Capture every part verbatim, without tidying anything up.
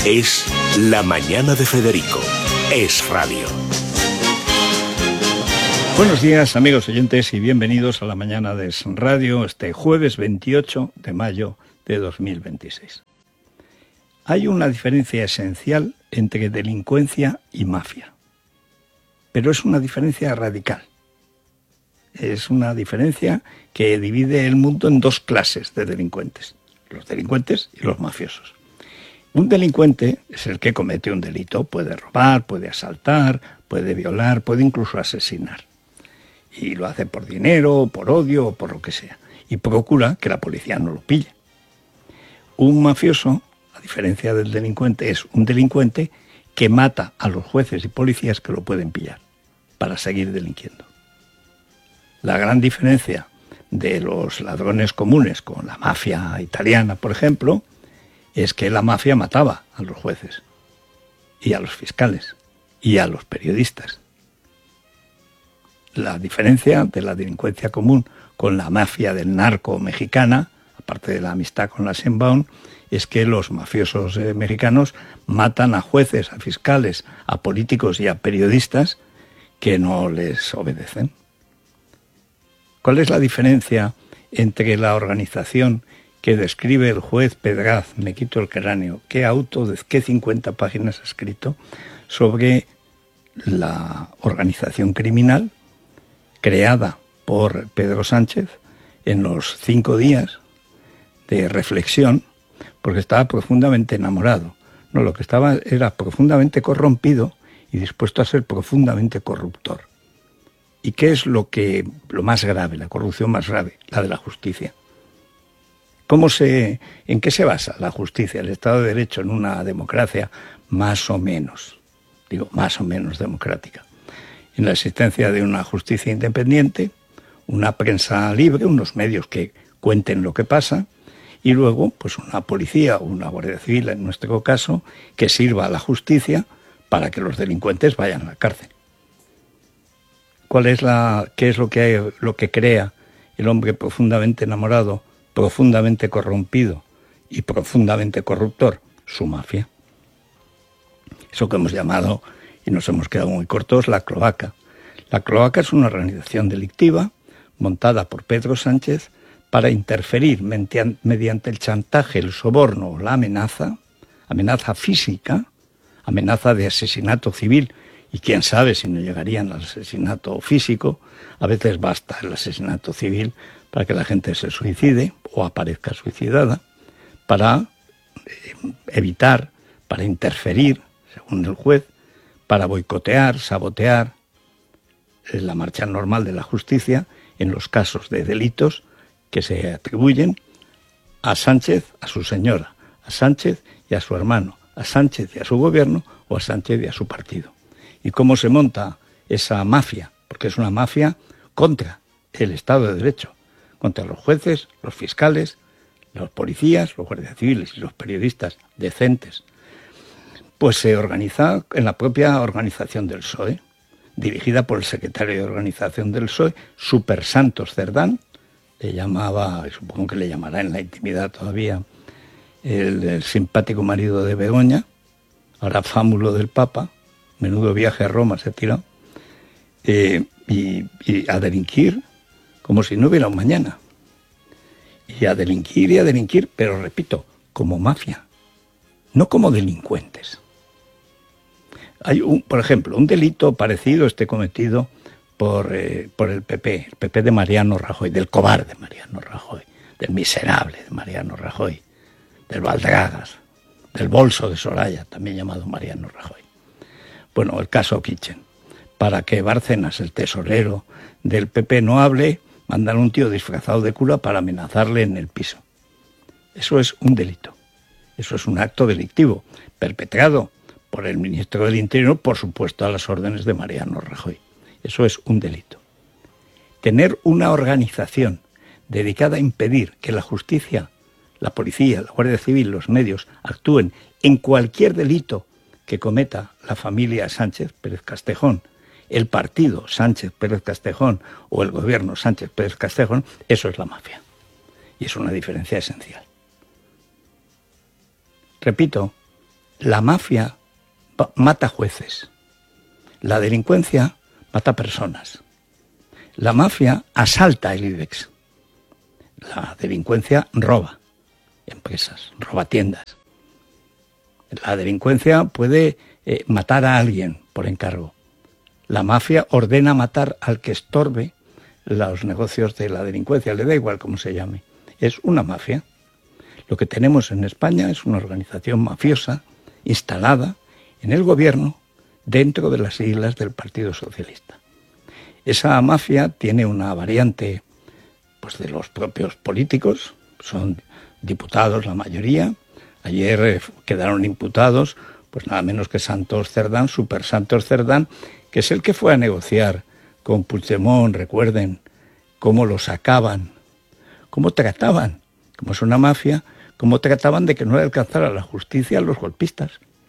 Es La Mañana de Federico. Es radio. Buenos días, amigos oyentes, y bienvenidos a La Mañana de Es Radio, este jueves veintiocho de mayo de dos mil veintiséis. Hay una diferencia esencial entre delincuencia y mafia, pero es una diferencia radical. Es una diferencia que divide el mundo en dos clases de delincuentes, los delincuentes y los mafiosos. Un delincuente es el que comete un delito, puede robar, puede asaltar, puede violar, puede incluso asesinar. Y lo hace por dinero, por odio o por lo que sea. Y procura que la policía no lo pille. Un mafioso, a diferencia del delincuente, es un delincuente que mata a los jueces y policías que lo pueden pillar para seguir delinquiendo. La gran diferencia de los ladrones comunes con la mafia italiana, por ejemplo, es que la mafia mataba a los jueces y a los fiscales y a los periodistas. La diferencia de la delincuencia común con la mafia del narco mexicana, aparte de la amistad con la Sheinbaum, es que los mafiosos eh, mexicanos matan a jueces, a fiscales, a políticos y a periodistas que no les obedecen. ¿Cuál es la diferencia entre la organización que describe el juez Pedraz, me quito el cráneo, qué auto de qué cincuenta páginas ha escrito sobre la organización criminal creada por Pedro Sánchez en los cinco días de reflexión, porque estaba profundamente enamorado? No, lo que estaba era profundamente corrompido y dispuesto a ser profundamente corruptor. ¿Y qué es lo que lo más grave, la corrupción más grave? La de la justicia. ¿Cómo se, ¿En qué se basa la justicia, el Estado de Derecho en una democracia más o menos, digo, más o menos democrática? En la existencia de una justicia independiente, una prensa libre, unos medios que cuenten lo que pasa, y luego pues una policía o una guardia civil, en nuestro caso, que sirva a la justicia para que los delincuentes vayan a la cárcel. ¿Cuál es la, qué es lo que hay, lo que crea el hombre profundamente enamorado, profundamente corrompido y profundamente corruptor? Su mafia. Eso que hemos llamado, y nos hemos quedado muy cortos, la cloaca. La cloaca es una organización delictiva montada por Pedro Sánchez para interferir mediante el chantaje, el soborno o la amenaza, amenaza física, amenaza de asesinato civil, y quién sabe si no llegarían al asesinato físico. A veces basta el asesinato civil para que la gente se suicide o aparezca suicidada, para evitar, para interferir, según el juez, para boicotear, sabotear la marcha normal de la justicia en los casos de delitos que se atribuyen a Sánchez, a su señora, a Sánchez y a su hermano, a Sánchez y a su gobierno o a Sánchez y a su partido. ¿Y cómo se monta esa mafia? Porque es una mafia contra el Estado de Derecho, contra los jueces, los fiscales, los policías, los guardias civiles y los periodistas decentes. Pues se organiza en la propia organización del P S O E, dirigida por el secretario de organización del P S O E, Super Santos Cerdán, le llamaba, supongo que le llamará en la intimidad todavía, el, el simpático marido de Begoña, ahora fámulo del Papa. Menudo viaje a Roma se tiró, eh, y, y a delinquir como si no hubiera un mañana. Y a delinquir y a delinquir, pero repito, como mafia, no como delincuentes. Hay, un, por ejemplo, un delito parecido este cometido por, eh, por el P P, el P P de Mariano Rajoy, del cobarde Mariano Rajoy, del miserable de Mariano Rajoy, del Baldragas, del bolso de Soraya, también llamado Mariano Rajoy. Bueno, el caso Kitchen. Para que Bárcenas, el tesorero del P P, no hable, mandan a un tío disfrazado de cura para amenazarle en el piso. Eso es un delito. Eso es un acto delictivo, perpetrado por el ministro del Interior, por supuesto, a las órdenes de Mariano Rajoy. Eso es un delito. Tener una organización dedicada a impedir que la justicia, la policía, la Guardia Civil, los medios actúen en cualquier delito que cometa la familia Sánchez Pérez Castejón, el partido Sánchez Pérez Castejón o el gobierno Sánchez Pérez Castejón, eso es la mafia. Y es una diferencia esencial. Repito, la mafia mata jueces, la delincuencia mata personas, la mafia asalta el IBEX, la delincuencia roba empresas, roba tiendas. La delincuencia puede eh, matar a alguien por encargo. La mafia ordena matar al que estorbe los negocios de la delincuencia, le da igual cómo se llame. Es una mafia. Lo que tenemos en España es una organización mafiosa instalada en el gobierno dentro de las siglas del Partido Socialista. Esa mafia tiene una variante pues, de los propios políticos, son diputados la mayoría. Ayer eh, quedaron imputados pues nada menos que Santos Cerdán, Super Santos Cerdán, que es el que fue a negociar con Puigdemont, recuerden cómo lo sacaban, cómo trataban, como es una mafia, cómo trataban de que no le alcanzara la justicia a los golpistas.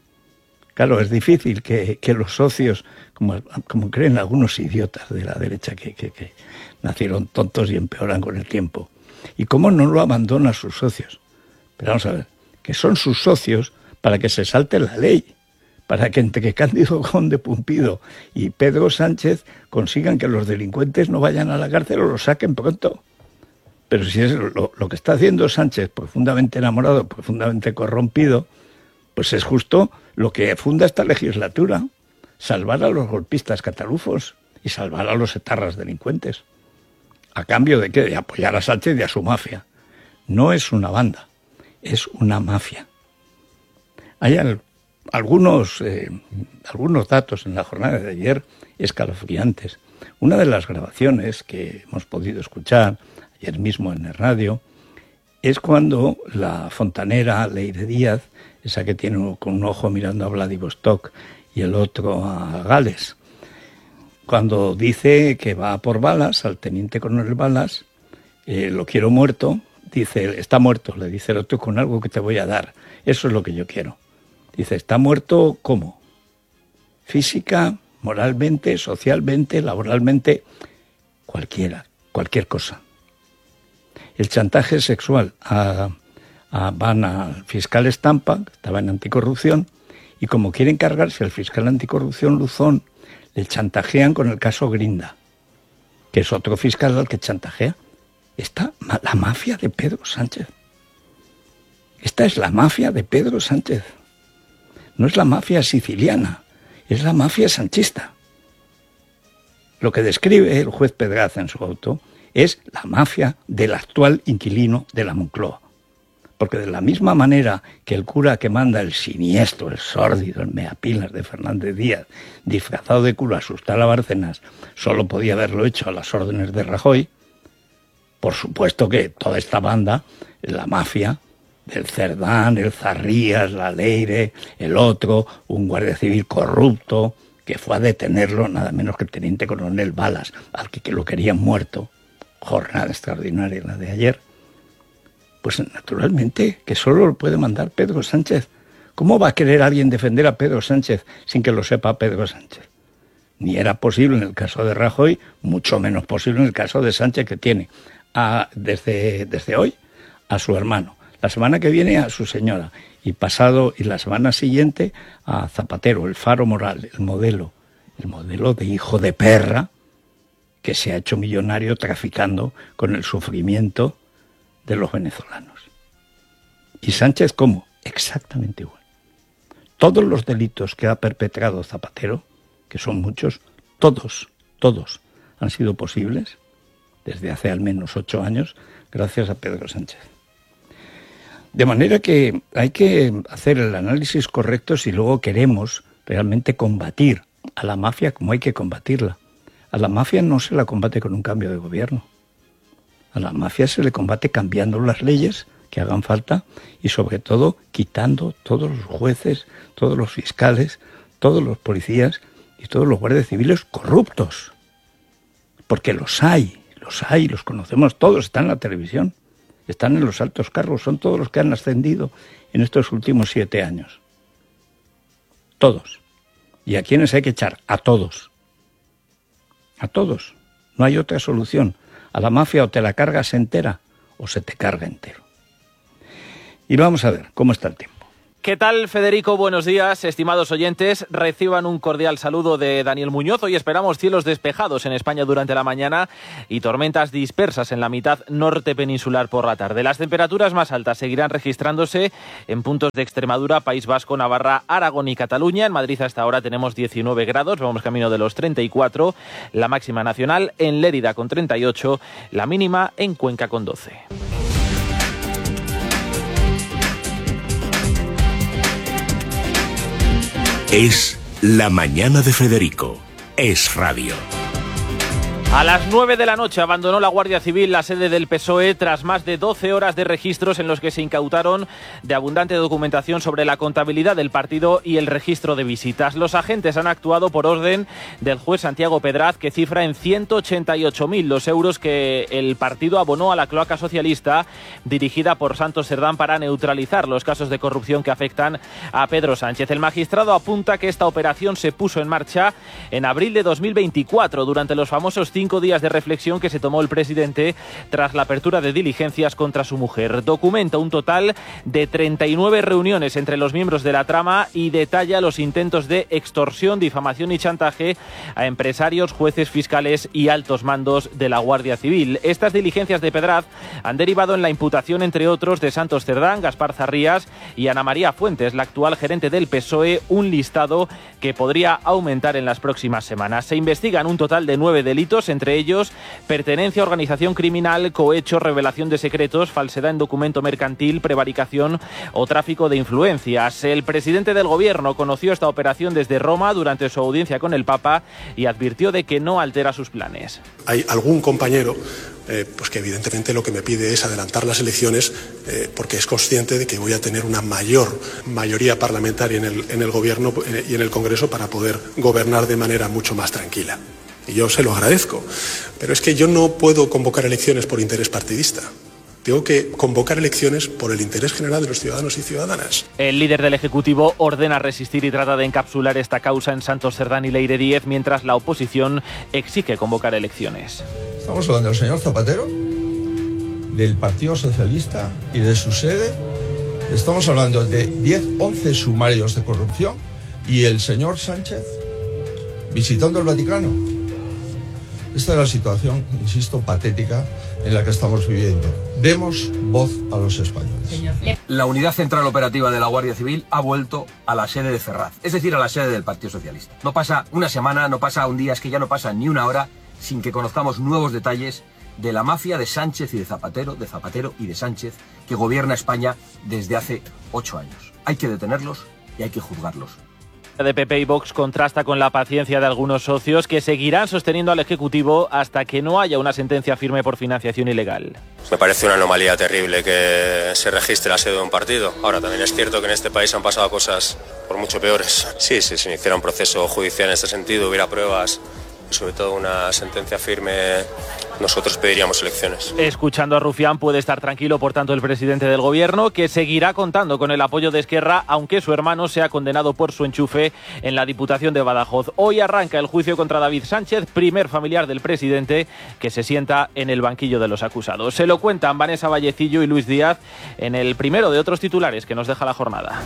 Claro, es difícil que, que los socios, como, como creen algunos idiotas de la derecha que, que, que nacieron tontos y empeoran con el tiempo, y cómo no lo abandonan sus socios. Pero vamos a ver, que son sus socios para que se salte la ley, para que entre Cándido Conde Pumpido y Pedro Sánchez consigan que los delincuentes no vayan a la cárcel o los saquen pronto. Pero si es lo, lo que está haciendo Sánchez, profundamente enamorado, profundamente corrompido, pues es justo lo que funda esta legislatura, salvar a los golpistas catalufos y salvar a los etarras delincuentes. ¿A cambio de qué? De apoyar a Sánchez y a su mafia. No es una banda, es una mafia. Hay al, algunos, eh, algunos datos en la jornada de ayer escalofriantes. Una de las grabaciones que hemos podido escuchar ayer mismo en el radio es cuando la fontanera Leire Díaz, esa que tiene con un ojo mirando a Vladivostok y el otro a Gales, cuando dice que va por Balas, al teniente coronel Balas, eh, lo quiero muerto, dice, está muerto, le dice el otro, con algo que te voy a dar, eso es lo que yo quiero. Dice, ¿está muerto cómo? Física, moralmente, socialmente, laboralmente, cualquiera, cualquier cosa. El chantaje sexual, a, a, van al fiscal Estampa, que estaba en anticorrupción, y como quieren cargarse al fiscal anticorrupción Luzón, le chantajean con el caso Grinda, que es otro fiscal al que chantajea. Está la mafia de Pedro Sánchez. Esta es la mafia de Pedro Sánchez. No es la mafia siciliana, es la mafia sanchista. Lo que describe el juez Pedraza en su auto es la mafia del actual inquilino de la Moncloa. Porque de la misma manera que el cura que manda el siniestro, el sórdido, el meapilas de Fernández Díaz, disfrazado de cura, asustar a Bárcenas, solo podía haberlo hecho a las órdenes de Rajoy, por supuesto que toda esta banda, la mafia, del Cerdán, el Zarrías, la Leire, el otro, un guardia civil corrupto, que fue a detenerlo nada menos que el teniente coronel Balas, al que, que lo querían muerto. Jornada extraordinaria la de ayer. Pues naturalmente que solo lo puede mandar Pedro Sánchez. ¿Cómo va a querer alguien defender a Pedro Sánchez sin que lo sepa Pedro Sánchez? Ni era posible en el caso de Rajoy, mucho menos posible en el caso de Sánchez, que tiene a, desde, desde hoy a su hermano, la semana que viene a su señora, y pasado y la semana siguiente a Zapatero, el faro moral, el modelo, el modelo de hijo de perra que se ha hecho millonario traficando con el sufrimiento de los venezolanos. ¿Y Sánchez cómo? Exactamente igual. Todos los delitos que ha perpetrado Zapatero, que son muchos, todos, todos han sido posibles desde hace al menos ocho años gracias a Pedro Sánchez. De manera que hay que hacer el análisis correcto si luego queremos realmente combatir a la mafia como hay que combatirla. A la mafia no se la combate con un cambio de gobierno. A la mafia se le combate cambiando las leyes que hagan falta y sobre todo quitando todos los jueces, todos los fiscales, todos los policías y todos los guardias civiles corruptos. Porque los hay, los hay, los conocemos todos, están en la televisión. Están en los altos cargos, son todos los que han ascendido en estos últimos siete años. Todos. ¿Y a quiénes hay que echar? A todos. A todos. No hay otra solución. A la mafia o te la cargas entera o se te carga entero. Y vamos a ver cómo está el tiempo. ¿Qué tal, Federico? Buenos días, estimados oyentes. Reciban un cordial saludo de Daniel Muñoz. Hoy esperamos cielos despejados en España durante la mañana y tormentas dispersas en la mitad norte peninsular por la tarde. Las temperaturas más altas seguirán registrándose en puntos de Extremadura, País Vasco, Navarra, Aragón y Cataluña. En Madrid hasta ahora tenemos diecinueve grados, vamos camino de los treinta y cuatro. La máxima nacional en Lérida con treinta y ocho, la mínima en Cuenca con doce. Es La Mañana de Federico. Es Radio. A las nueve de la noche abandonó la Guardia Civil la sede del P S O E tras más de doce horas de registros en los que se incautaron de abundante documentación sobre la contabilidad del partido y el registro de visitas. Los agentes han actuado por orden del juez Santiago Pedraz, que cifra en ciento ochenta y ocho mil los euros que el partido abonó a la cloaca socialista dirigida por Santos Cerdán para neutralizar los casos de corrupción que afectan a Pedro Sánchez. El magistrado apunta que esta operación se puso en marcha en abril de dos mil veinticuatro durante los famosos cinco días de reflexión que se tomó el presidente tras la apertura de diligencias contra su mujer. Documenta un total de treinta y nueve reuniones entre los miembros de la trama y detalla los intentos de extorsión, difamación y chantaje a empresarios, jueces, fiscales y altos mandos de la Guardia Civil. Estas diligencias de Pedraz han derivado en la imputación, entre otros, de Santos Cerdán, Gaspar Zarrías y Ana María Fuentes, la actual gerente del P S O E, un listado que podría aumentar en las próximas semanas. Se investigan un total de nueve delitos, entre ellos pertenencia a organización criminal, cohecho, revelación de secretos, falsedad en documento mercantil, prevaricación o tráfico de influencias. El presidente del gobierno conoció esta operación desde Roma durante su audiencia con el Papa y advirtió de que no altera sus planes. Hay algún compañero eh, pues que evidentemente lo que me pide es adelantar las elecciones eh, porque es consciente de que voy a tener una mayor mayoría parlamentaria en el, en el gobierno eh, y en el Congreso para poder gobernar de manera mucho más tranquila. Y yo se lo agradezco, pero es que yo no puedo convocar elecciones por interés partidista. Tengo que convocar elecciones por el interés general de los ciudadanos y ciudadanas. El líder del Ejecutivo ordena resistir y trata de encapsular esta causa en Santos Cerdán y Leire Díez, mientras la oposición exige convocar elecciones. Estamos hablando del señor Zapatero, del Partido Socialista y de su sede. Estamos hablando de diez, once sumarios de corrupción y el señor Sánchez visitando el Vaticano. Esta es la situación, insisto, patética en la que estamos viviendo. Demos voz a los españoles. La Unidad Central Operativa de la Guardia Civil ha vuelto a la sede de Ferraz, es decir, a la sede del Partido Socialista. No pasa una semana, no pasa un día, es que ya no pasa ni una hora sin que conozcamos nuevos detalles de la mafia de Sánchez y de Zapatero, de Zapatero y de Sánchez, que gobierna España desde hace ocho años. Hay que detenerlos y hay que juzgarlos. De P P y Vox contrasta con la paciencia de algunos socios que seguirán sosteniendo al Ejecutivo hasta que no haya una sentencia firme por financiación ilegal. Me parece una anomalía terrible que se registre la sede de un partido. Ahora, también es cierto que en este país han pasado cosas por mucho peores. Sí, si se iniciara un proceso judicial en este sentido, hubiera pruebas y sobre todo una sentencia firme, nosotros pediríamos elecciones. Escuchando a Rufián, puede estar tranquilo, por tanto, el presidente del gobierno, que seguirá contando con el apoyo de Esquerra, aunque su hermano sea condenado por su enchufe en la Diputación de Badajoz. Hoy arranca el juicio contra David Sánchez, primer familiar del presidente, que se sienta en el banquillo de los acusados. Se lo cuentan Vanessa Vallecillo y Luis Díaz en el primero de otros titulares que nos deja la jornada.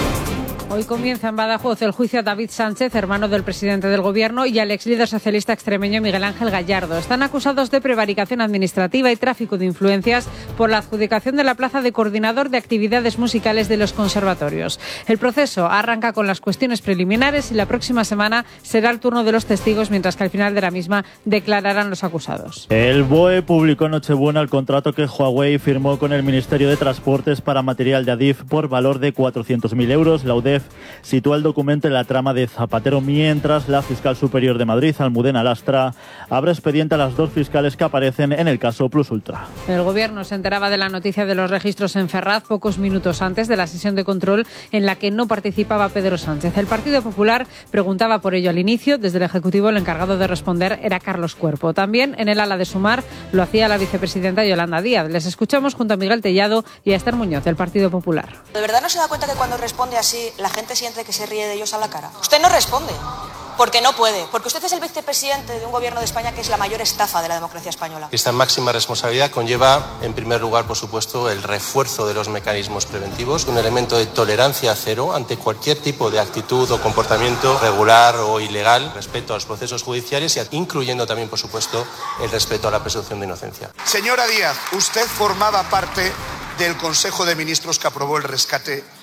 Hoy comienza en Badajoz el juicio a David Sánchez, hermano del presidente del gobierno, y al ex líder socialista extremeño Miguel Ángel Gallardo. Están acusados de prevaricación administrativa y tráfico de influencias por la adjudicación de la plaza de coordinador de actividades musicales de los conservatorios. El proceso arranca con las cuestiones preliminares y la próxima semana será el turno de los testigos, mientras que al final de la misma declararán los acusados. El B O E publicó en Nochebuena el contrato que Huawei firmó con el Ministerio de Transportes para material de Adif por valor de cuatrocientos mil euros. La U D E F sitúa el documento en la trama de Zapatero, mientras la fiscal superior de Madrid, Almudena Lastra, abre expediente a las dos fiscales que aparecen en el caso Plus Ultra. El gobierno se enteraba de la noticia de los registros en Ferraz pocos minutos antes de la sesión de control en la que no participaba Pedro Sánchez. El Partido Popular preguntaba por ello al inicio. Desde el Ejecutivo, el encargado de responder era Carlos Cuerpo. También en el ala de Sumar lo hacía la vicepresidenta Yolanda Díaz. Les escuchamos junto a Miguel Tellado y a Esther Muñoz, del Partido Popular. ¿De verdad no se da cuenta que cuando responde así la gente siente que se ríe de ellos a la cara? Usted no responde. porque no puede, porque usted es el vicepresidente de un gobierno de España que es la mayor estafa de la democracia española. Esta máxima responsabilidad conlleva, en primer lugar, por supuesto, el refuerzo de los mecanismos preventivos, un elemento de tolerancia cero ante cualquier tipo de actitud o comportamiento regular o ilegal, respeto a los procesos judiciales, y incluyendo también, por supuesto, el respeto a la presunción de inocencia. Señora Díaz, usted formaba parte del Consejo de Ministros que aprobó el rescate